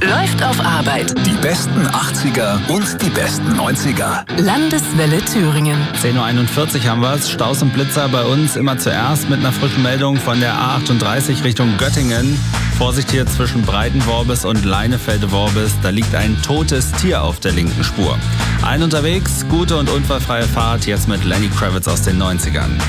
läuft auf Arbeit. Die besten 80er und die besten 90er. Landeswelle Thüringen. 10.41 Uhr haben wir es. Staus und Blitzer bei uns immer zuerst mit einer frischen Meldung von der A38 Richtung Göttingen. Vorsicht hier zwischen Breitenworbis und Leinefelde-Worbis. Da liegt ein totes Tier auf der linken Spur. Allen unterwegs, gute und unfallfreie Fahrt jetzt mit Lenny Kravitz aus den 90ern.